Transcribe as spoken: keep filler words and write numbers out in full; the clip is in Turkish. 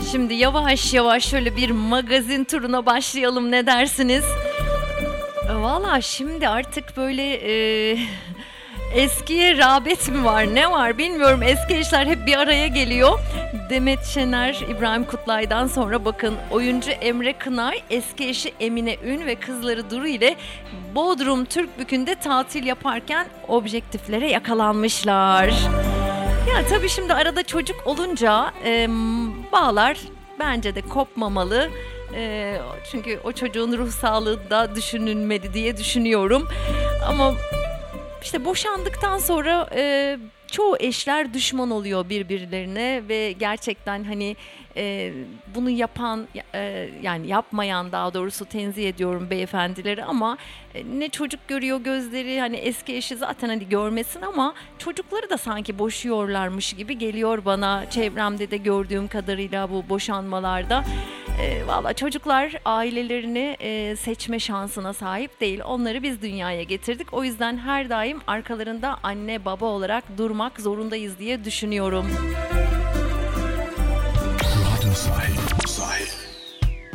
Şimdi yavaş yavaş şöyle bir magazin turuna başlayalım, ne dersiniz? Valla şimdi artık böyle e, eskiye rağbet mi var ne var bilmiyorum, eski eşler hep bir araya geliyor. Demet Şener, İbrahim Kutlay'dan sonra bakın oyuncu Emre Kınay eski eşi Emine Ün ve kızları Duru ile Bodrum Türkbükü'nde tatil yaparken objektiflere yakalanmışlar. Ya tabii şimdi arada çocuk olunca e, bağlar bence de kopmamalı. E, çünkü o çocuğun ruh sağlığı da düşünülmedi diye düşünüyorum. Ama işte boşandıktan sonra e, çoğu eşler düşman oluyor birbirlerine ve gerçekten hani e, bunu yapan e, yani yapmayan, daha doğrusu tenzih ediyorum beyefendileri, ama e, ne çocuk görüyor gözleri, hani eski eşi zaten hani görmesin ama çocukları da sanki boşuyorlarmış gibi geliyor bana, çevremde de gördüğüm kadarıyla bu boşanmalarda. E, Valla çocuklar ailelerini e, seçme şansına sahip değil. Onları biz dünyaya getirdik. O yüzden her daim arkalarında anne baba olarak durmak zorundayız diye düşünüyorum. Radyo Sahil. Sahil.